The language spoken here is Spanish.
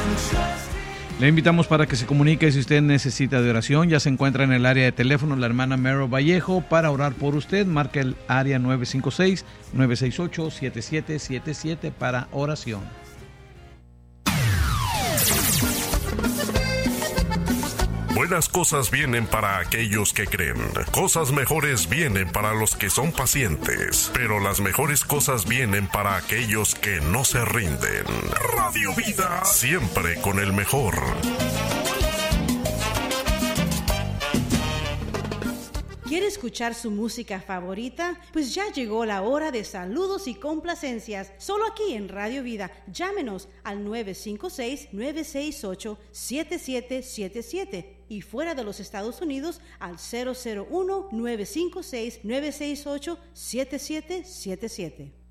Le invitamos para que se comunique si usted necesita de oración. Ya se encuentra en el área de teléfono la hermana Mero Vallejo para orar por usted. Marca el área 956-968-7777 para oración. Buenas cosas vienen para aquellos que creen. Cosas mejores vienen para los que son pacientes. Pero las mejores cosas vienen para aquellos que no se rinden. Radio Vida, siempre con el mejor. ¿Quiere escuchar su música favorita? Pues ya llegó la hora de saludos y complacencias. Solo aquí en Radio Vida. Llámenos al 956-968-7777 y fuera de los Estados Unidos al 001-956-968-7777.